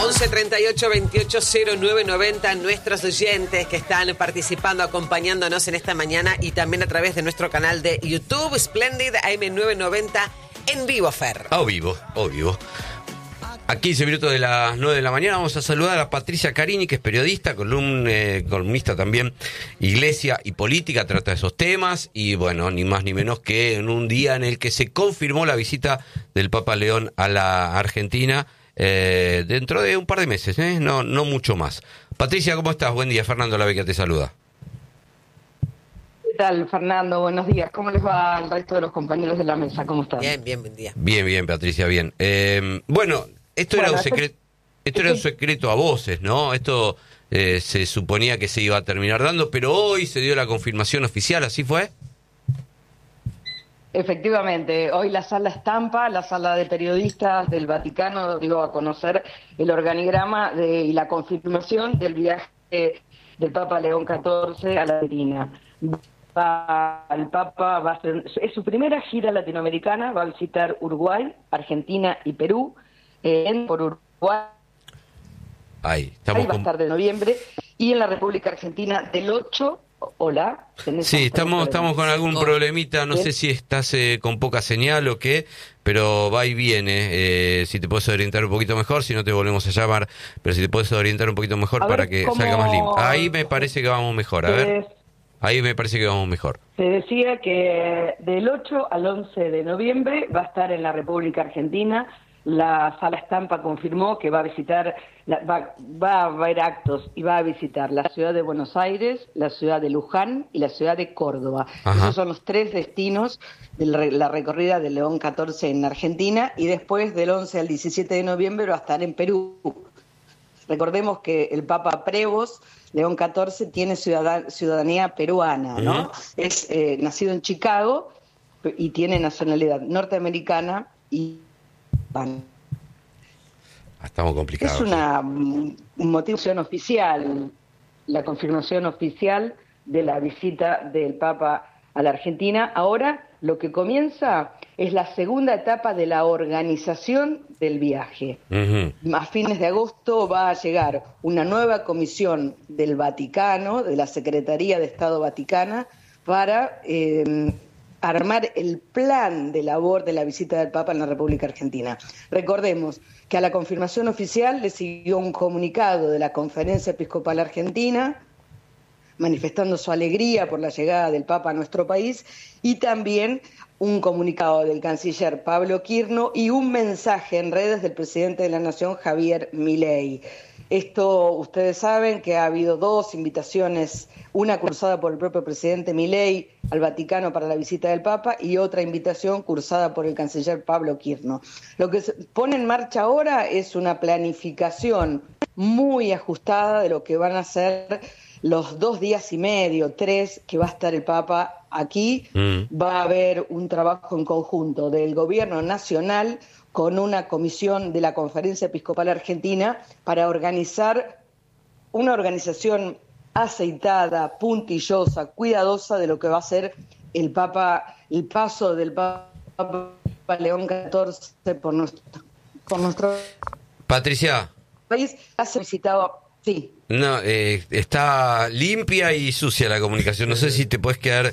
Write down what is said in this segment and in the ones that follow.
11 38 28 09 90, nuestros oyentes que están participando, acompañándonos en esta mañana y también a través de nuestro canal de YouTube, Splendid AM990 en vivo, Fer. O vivo. A 15 minutos de las 9 de la mañana vamos a saludar a Patricia Carini, que es periodista, columnista también, iglesia y política, trata esos temas, y bueno, ni más ni menos que en un día en el que se confirmó la visita del Papa León a la Argentina, dentro de un par de meses, no mucho más. Patricia, ¿cómo estás? Buen día, Fernando Lavecchia te saluda. ¿Qué tal, Fernando? Buenos días. ¿Cómo les va al resto de los compañeros de la mesa? ¿Cómo están? Bien, buen día. Bien, Patricia, bien. Bueno, esto era un secreto a voces, ¿no? Esto se suponía que se iba a terminar dando, pero hoy se dio la confirmación oficial, ¿así fue? Efectivamente, hoy la sala estampa, la sala de periodistas del Vaticano, dio a conocer el organigrama y la confirmación del viaje del Papa León XIV a la Argentina. El Papa va a hacer, es su primera gira latinoamericana, va a visitar Uruguay, Argentina y Perú. Por Uruguay Ahí va a estar de noviembre, y en la República Argentina del 8. Hola. Sí, estamos con algún problemita, no sé si estás con poca señal o qué, pero va y viene. Si te puedes orientar un poquito mejor, si no te volvemos a llamar, pero si te puedes orientar un poquito mejor para que salga más limpio. Ahí me parece que vamos mejor, a ver. Ahí me parece que vamos mejor. Se decía que del 8 al 11 de noviembre va a estar en la República Argentina. La sala estampa confirmó que va a visitar, va a haber actos y va a visitar la ciudad de Buenos Aires, la ciudad de Luján y la ciudad de Córdoba. Ajá. Esos son los tres destinos de la recorrida de León XIV en Argentina, y después del 11 al 17 de noviembre va a estar en Perú. Recordemos que el Papa Prevost, León XIV, tiene ciudadanía peruana, ¿no? Uh-huh. Es nacido en Chicago y tiene nacionalidad norteamericana y estamos complicados. Es una motivación oficial, la confirmación oficial de la visita del Papa a la Argentina. Ahora lo que comienza es la segunda etapa de la organización del viaje. Uh-huh. A fines de agosto va a llegar una nueva comisión del Vaticano, de la Secretaría de Estado Vaticana, para armar el plan de labor de la visita del Papa en la República Argentina. Recordemos que a la confirmación oficial le siguió un comunicado de la Conferencia Episcopal Argentina, manifestando su alegría por la llegada del Papa a nuestro país, y también un comunicado del canciller Pablo Quirno y un mensaje en redes del presidente de la Nación, Javier Milei. Esto, ustedes saben que ha habido dos invitaciones, una cursada por el propio presidente Milei al Vaticano para la visita del Papa, y otra invitación cursada por el canciller Pablo Quirno. Lo que se pone en marcha ahora es una planificación muy ajustada de lo que van a ser los 2 días y medio, 3, que va a estar el Papa aquí. Va a haber un trabajo en conjunto del Gobierno Nacional con una comisión de la Conferencia Episcopal Argentina para organizar una organización aceitada, puntillosa, cuidadosa de lo que va a ser el paso del Papa León XIV por nuestro Patricia. país. Ha visitado, sí. No, está limpia y sucia la comunicación. No sé si te puedes quedar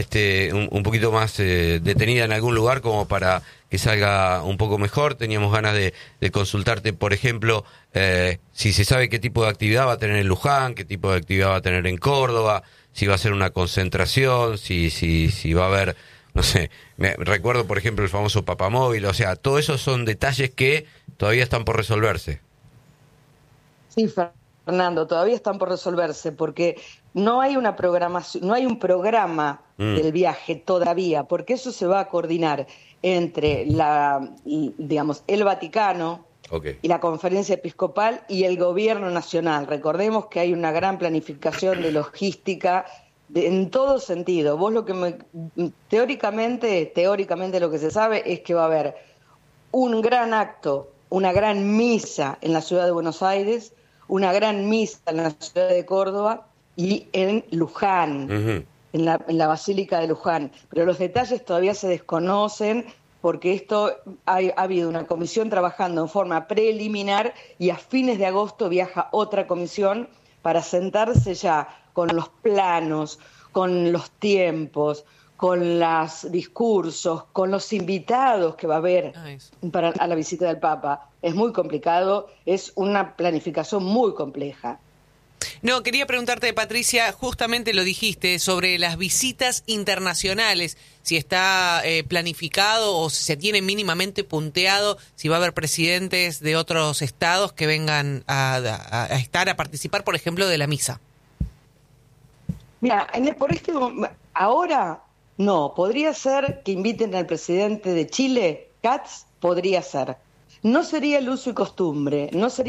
un poquito más detenida en algún lugar como para que salga un poco mejor. Teníamos ganas de consultarte, por ejemplo, si se sabe qué tipo de actividad va a tener en Luján, qué tipo de actividad va a tener en Córdoba, si va a ser una concentración, si va a haber, no sé, recuerdo por ejemplo el famoso papamóvil, o sea, todo eso son detalles que todavía están por resolverse. Sí, Fernando, todavía están por resolverse porque no hay una programación, no hay un programa del viaje todavía, porque eso se va a coordinar entre el Vaticano, okay, y la Conferencia Episcopal y el Gobierno Nacional. Recordemos que hay una gran planificación de logística en todo sentido. Vos teóricamente lo que se sabe es que va a haber un gran acto, una gran misa en la ciudad de Buenos Aires, una gran misa en la ciudad de Córdoba y en Luján, en la Basílica de Luján. Pero los detalles todavía se desconocen porque ha habido una comisión trabajando en forma preliminar y a fines de agosto viaja otra comisión para sentarse ya con los planos, con los tiempos, con los discursos, con los invitados que va a haber a la visita del Papa. Es muy complicado, es una planificación muy compleja. No, quería preguntarte, Patricia, justamente lo dijiste, sobre las visitas internacionales, si está planificado o si se tiene mínimamente punteado, si va a haber presidentes de otros estados que vengan a estar, a participar, por ejemplo, de la misa. Mira, ahora no, podría ser que inviten al presidente de Chile, Katz, podría ser. No sería el uso y costumbre,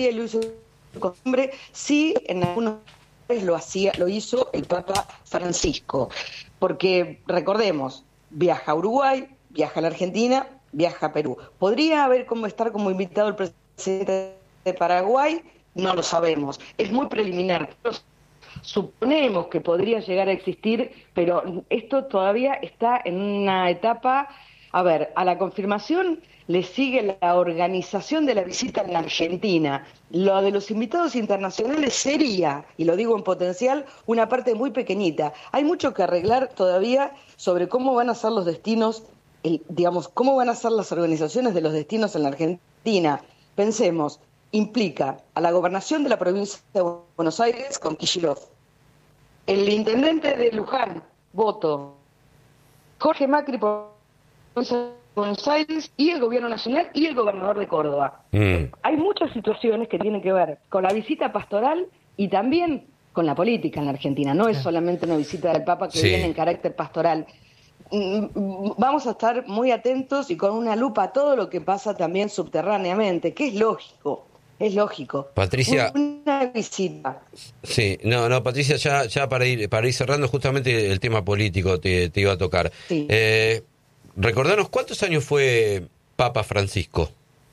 sí en algunos lugares lo hizo el Papa Francisco, porque recordemos, viaja a Uruguay, viaja a la Argentina, viaja a Perú. ¿Podría estar como invitado el presidente de Paraguay? No lo sabemos, es muy preliminar. Suponemos que podría llegar a existir, pero esto todavía está en una etapa. A ver, a la confirmación le sigue la organización de la visita en la Argentina. Lo de los invitados internacionales sería, y lo digo en potencial, una parte muy pequeñita. Hay mucho que arreglar todavía sobre cómo van a ser los destinos, cómo van a ser las organizaciones de los destinos en la Argentina. Pensemos, implica a la gobernación de la provincia de Buenos Aires con Kicillof, el intendente de Luján, Boto, Jorge Macri por Buenos Aires y el gobierno nacional y el gobernador de Córdoba. Hay muchas situaciones que tienen que ver con la visita pastoral y también con la política en la Argentina. No es solamente una visita del Papa que viene en carácter pastoral. Vamos a estar muy atentos y con una lupa a todo lo que pasa también subterráneamente, que es lógico. Es lógico. Patricia. Una visita. Sí, Patricia, ya para ir cerrando, justamente el tema político te iba a tocar. Sí. Recordanos, ¿cuántos años fue Papa Francisco?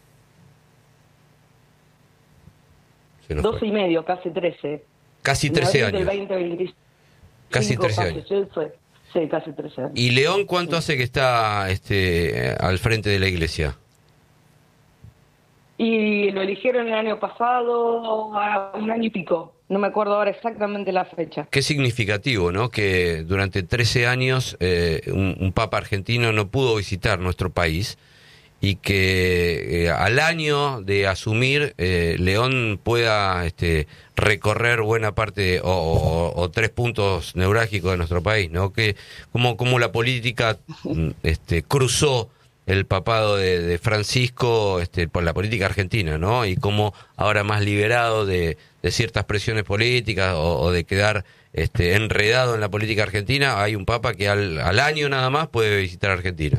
12 y medio, casi 13. Casi 13 años. Del 2025, Casi 13 años. Sí, casi 13 años. ¿Y León cuánto hace que está al frente de la iglesia? Y lo eligieron el año pasado, a un año y pico. No me acuerdo ahora exactamente la fecha. Qué significativo, ¿no? Que durante 13 años un papa argentino no pudo visitar nuestro país y que al año de asumir León pueda recorrer buena parte o 3 puntos neurálgicos de nuestro país, ¿no? Que como la política cruzó el papado de Francisco por la política argentina, ¿no? Y cómo ahora más liberado de ciertas presiones políticas o de quedar enredado en la política argentina, hay un papa que al año nada más puede visitar Argentina.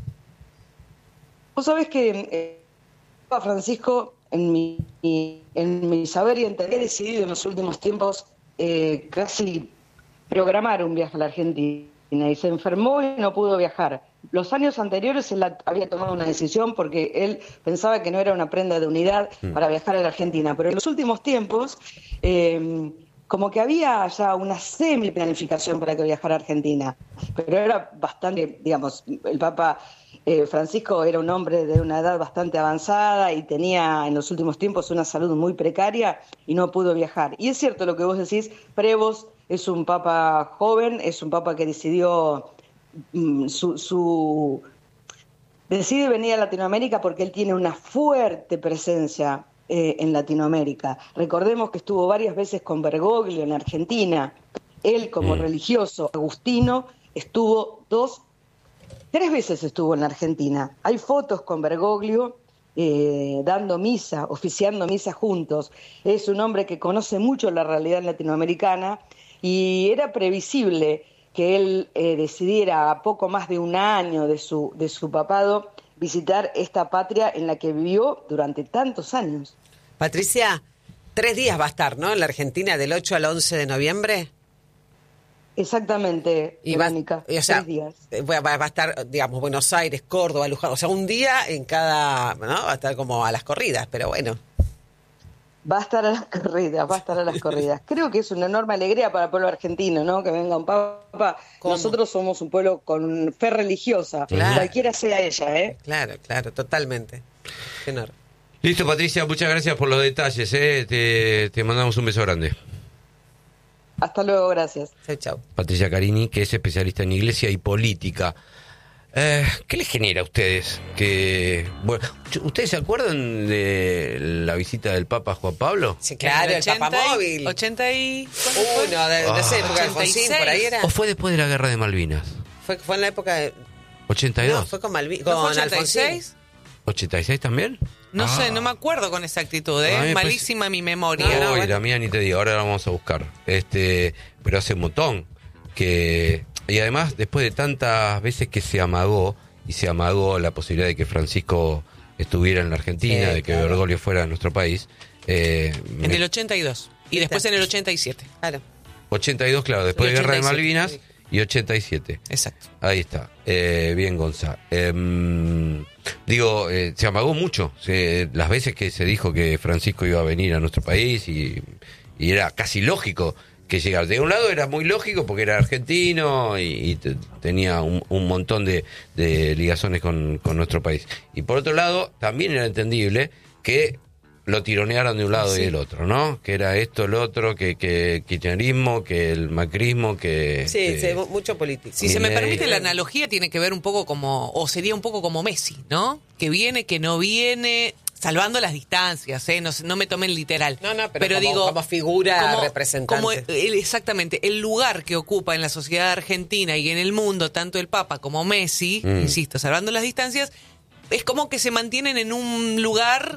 Vos sabés que Papa Francisco, en mi saber y entender, he decidido en los últimos tiempos casi programar un viaje a la Argentina, y se enfermó y no pudo viajar. Los años anteriores él había tomado una decisión porque él pensaba que no era una prenda de unidad para viajar a la Argentina, pero en los últimos tiempos como que había ya una semi-planificación para que viajara a Argentina, pero era bastante, el Papa Francisco era un hombre de una edad bastante avanzada y tenía en los últimos tiempos una salud muy precaria y no pudo viajar. Y es cierto lo que vos decís, Prevost es un papa joven, es un papa que decidió decide venir a Latinoamérica porque él tiene una fuerte presencia en Latinoamérica. Recordemos que estuvo varias veces con Bergoglio en Argentina. Él, como religioso agustino, estuvo 3 veces estuvo en la Argentina. Hay fotos con Bergoglio dando misa, oficiando misa juntos. Es un hombre que conoce mucho la realidad latinoamericana y era previsible que él decidiera a poco más de un año de su papado visitar esta patria en la que vivió durante tantos años. Patricia, 3 días va a estar, ¿no? En la Argentina, del 8 al 11 de noviembre. Exactamente, y Verónica, 3 días. Va a estar, Buenos Aires, Córdoba, Luján, un día en cada, ¿no? Va a estar como a las corridas, pero bueno. Va a estar a las corridas. Creo que es una enorme alegría para el pueblo argentino, ¿no? Que venga un papa. ¿Cómo? Nosotros somos un pueblo con fe religiosa, Claro. cualquiera sea ella, ¿eh? Claro, totalmente. Qué honor. Listo, Patricia, muchas gracias por los detalles. Te mandamos un beso grande. Hasta luego, gracias. Chau. Patricia Carini, que es especialista en iglesia y política. ¿Qué les genera a ustedes? Bueno, ¿ustedes se acuerdan de la visita del Papa a Juan Pablo? Sí, claro, el papamóvil. 80 y... ¿cuándo fue? No, de esa época de Alfonsín, 86. por ahí era. ¿O fue después de la guerra de Malvinas? Fue en la época de... 82. No, fue con Alfonsín. ¿No fue 86? ¿86 también? No sé, no me acuerdo con exactitud, A mí me malísima mi memoria. No, Uy, bueno. la mía ni te digo, ahora la vamos a buscar. Pero hace un montón que... Y además, después de tantas veces que se amagó la posibilidad de que Francisco estuviera en la Argentina, Sí, de que claro. Bergoglio fuera a nuestro país. En el 82. Y después en el 87. Claro. 82, claro, después El de Guerra de 87, Malvinas, sí. y 87. Exacto. Ahí está. Bien, Gonza. Se amagó mucho. Las veces que se dijo que Francisco iba a venir a nuestro país y era casi lógico que llegara. De un lado era muy lógico porque era argentino y tenía un montón de ligazones con nuestro país. Y por otro lado, también era entendible que lo tironearon de un lado y del otro, ¿no? Que era esto, el otro, que kirchnerismo, que el macrismo, que... Sí, mucho político. Si se me Milei. permite, la analogía tiene que ver un poco como, o sería un poco como Messi, ¿no? Que viene, que no viene, salvando las distancias, no me tomen literal. No, pero como figura representante. Exactamente, el lugar que ocupa en la sociedad argentina y en el mundo, tanto el Papa como Messi, insisto, salvando las distancias, es como que se mantienen en un lugar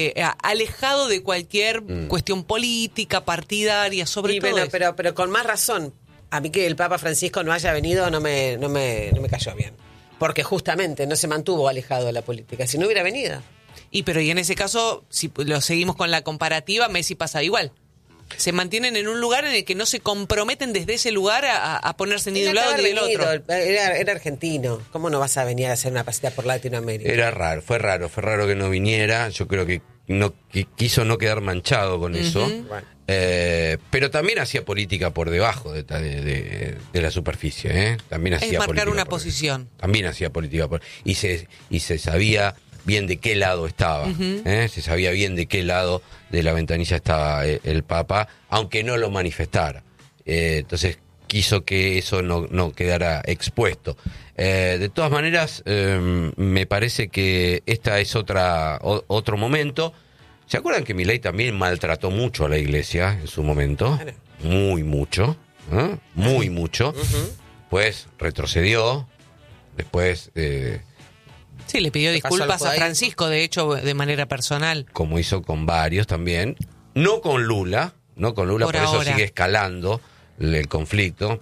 alejado de cualquier cuestión política, partidaria, sobre todo. Bueno, pero con más razón. A mí que el Papa Francisco no haya venido no me cayó bien. Porque justamente no se mantuvo alejado de la política. Si no hubiera venido. Y en ese caso, si lo seguimos con la comparativa, Messi pasa igual. Se mantienen en un lugar en el que no se comprometen desde ese lugar a ponerse ni de un lado ni del otro. Era argentino. ¿Cómo no vas a venir a hacer una pasita por Latinoamérica? Era raro, fue raro que no viniera. Yo creo que quiso no quedar manchado con eso. Bueno. Pero también hacía política por debajo de la superficie, ¿eh? También hacía Es marcar política una por- posición. También hacía política y se sabía bien de qué lado estaba, ¿eh? Se sabía bien de qué lado de la ventanilla estaba el Papa, aunque no lo manifestara. Entonces quiso que eso no quedara expuesto. De todas maneras, me parece que esta es otro momento. ¿Se acuerdan que Milei también maltrató mucho a la iglesia en su momento? Claro. Muy mucho, ¿eh? Muy mucho. Pues retrocedió, después... Sí, le pidió Se pasó disculpas al a judaísmo. Francisco, de hecho, de manera personal. como hizo con varios también, no con Lula, por eso ahora. sigue escalando el conflicto,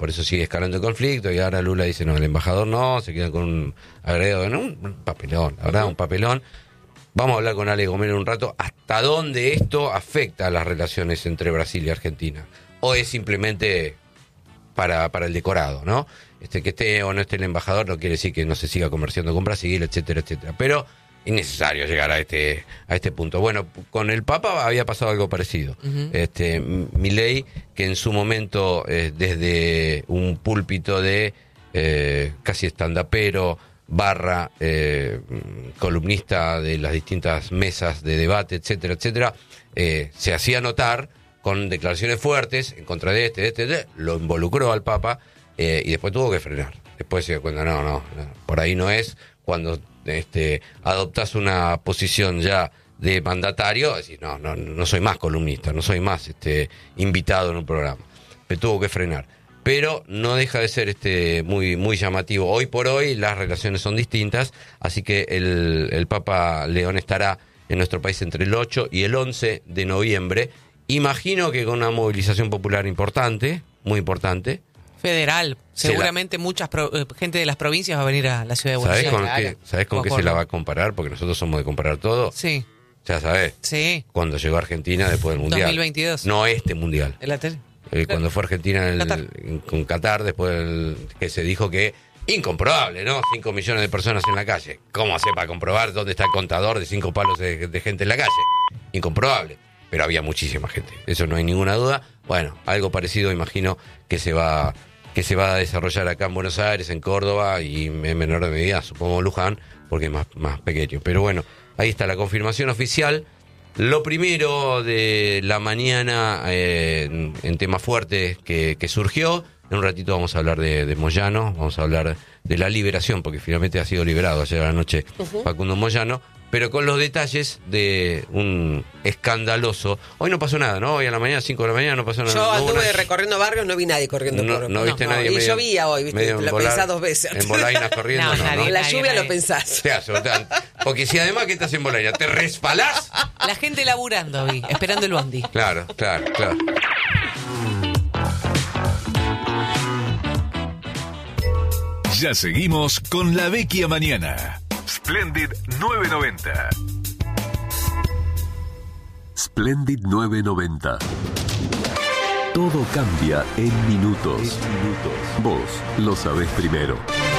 y ahora Lula dice, no, el embajador no, se queda con un agregado, no, un papelón, la verdad, un papelón. Vamos a hablar con Ale Gomero un rato, hasta dónde esto afecta a las relaciones entre Brasil y Argentina, o es simplemente para el decorado, ¿no? Que esté o no esté el embajador no quiere decir que no se siga comerciando con Brasil, etcétera, etcétera. Pero es necesario llegar a este punto. Bueno, con el Papa había pasado algo parecido. Milei, que en su momento, desde un púlpito de casi estandapero, barra columnista de las distintas mesas de debate, etcétera, etcétera, se hacía notar con declaraciones fuertes en contra de este, lo involucró al Papa y después tuvo que frenar. Después se dio cuenta, no, por ahí no es. Cuando adoptas una posición ya de mandatario, decís, no soy más columnista, no soy más invitado en un programa. Pero tuvo que frenar. Pero no deja de ser muy, muy llamativo. Hoy por hoy las relaciones son distintas, así que el Papa León estará en nuestro país entre el 8 y el 11 de noviembre. Imagino que con una movilización popular importante, muy importante. Federal. Seguramente mucha gente de las provincias va a venir a la ciudad de Buenos ¿Sabés Aires. ¿Sabés con qué se la va a comparar? Porque nosotros somos de comparar todo. Sí, Ya sabés. sí. Cuando llegó a Argentina después del Mundial. 2022. No Mundial. En la tele. Cuando fue Argentina Qatar. con Qatar, después que se dijo que incomprobable, ¿no? 5 millones de personas en la calle. ¿Cómo hace para comprobar dónde está el contador de 5 palos de gente en la calle? Incomprobable. pero había muchísima gente, eso no hay ninguna duda. Bueno, algo parecido imagino que se va a desarrollar acá en Buenos Aires, en Córdoba y en menor medida, supongo, Luján, porque es más pequeño. Pero bueno, ahí está la confirmación oficial. Lo primero de la mañana en tema fuerte que surgió, en un ratito vamos a hablar de Moyano, vamos a hablar de la liberación, porque finalmente ha sido liberado ayer a la noche Facundo Moyano, pero con los detalles de un escandaloso... Hoy no pasó nada, ¿no? Hoy a la mañana, 5 de la mañana, no pasó nada. Yo anduve recorriendo barrios, no vi nadie corriendo. No viste nadie. Y llovía hoy, ¿viste? Lo pensás 2 veces. En bolainas corriendo, En la lluvia lo pensás. Porque si además que estás en bolaina, te resbalás. La gente laburando, vi, esperando el bondi. Claro. Ya seguimos con La Vecchia Mañana. Splendid 990. Splendid 990. Todo cambia en minutos. Vos lo sabés primero.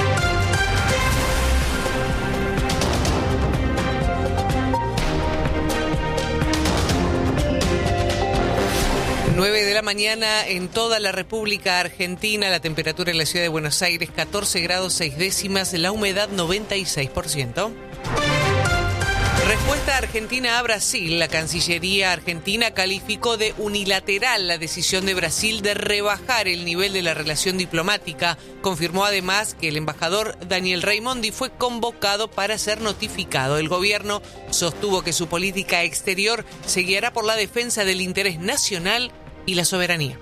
9 de la mañana en toda la República Argentina, la temperatura en la ciudad de Buenos Aires 14 grados 6 décimas, la humedad 96%. Respuesta argentina a Brasil. La Cancillería argentina calificó de unilateral la decisión de Brasil de rebajar el nivel de la relación diplomática. Confirmó además que el embajador Daniel Raimondi fue convocado para ser notificado. El gobierno sostuvo que su política exterior se guiará por la defensa del interés nacional y la soberanía.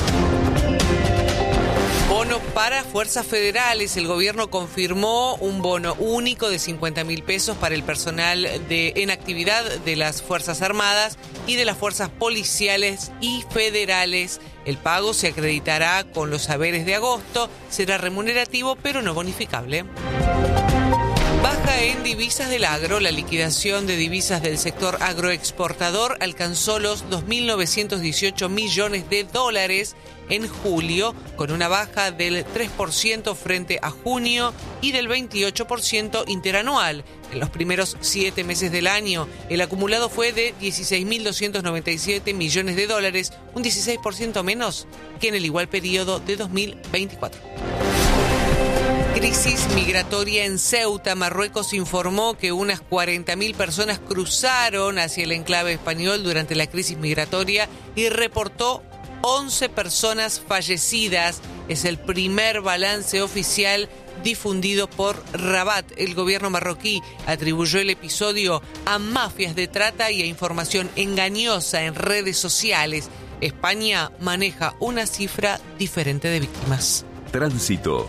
Bono para fuerzas federales. El gobierno confirmó un bono único de 50.000 pesos para el personal en actividad de las Fuerzas Armadas y de las fuerzas policiales y federales. El pago se acreditará con los haberes de agosto, será remunerativo pero no bonificable. Baja en divisas del agro. La liquidación de divisas del sector agroexportador alcanzó los 2.918 millones de dólares en julio, con una baja del 3% frente a junio y del 28% interanual. En los primeros 7 meses del año, el acumulado fue de 16.297 millones de dólares, un 16% menos que en el igual periodo de 2024. Crisis migratoria en Ceuta. Marruecos informó que unas 40.000 personas cruzaron hacia el enclave español durante la crisis migratoria y reportó 11 personas fallecidas. Es el primer balance oficial difundido por Rabat. El gobierno marroquí atribuyó el episodio a mafias de trata y a información engañosa en redes sociales. España maneja una cifra diferente de víctimas. Tránsito.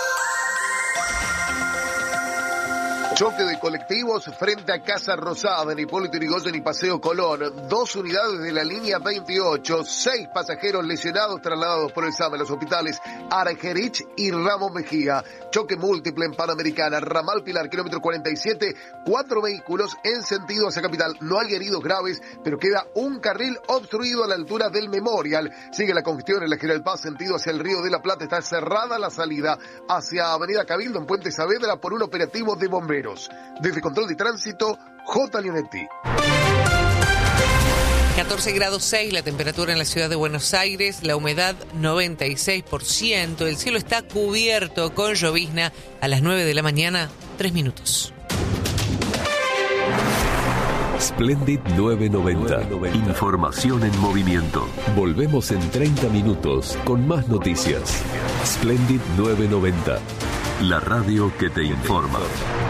Choque de colectivos frente a Casa Rosada en Hipólito Yrigoyen y Paseo Colón. 2 unidades de la línea 28, 6 pasajeros lesionados trasladados por el SAME a los hospitales Arajerich y Ramos Mejía. Choque múltiple en Panamericana, Ramal Pilar, kilómetro 47, 4 vehículos en sentido hacia Capital. No hay heridos graves, pero queda un carril obstruido a la altura del Memorial. Sigue la congestión en la General Paz, sentido hacia el Río de la Plata. Está cerrada la salida hacia Avenida Cabildo en Puente Saavedra por un operativo de bomberos. Desde Control de Tránsito, J. Leonetti. 14 grados 6 la temperatura en la ciudad de Buenos Aires, la humedad 96%, el cielo está cubierto con llovizna. A las 9 de la mañana, 3 minutos. Splendid 990. Información en movimiento. Volvemos en 30 minutos con más noticias. Splendid 990. La radio que te informa.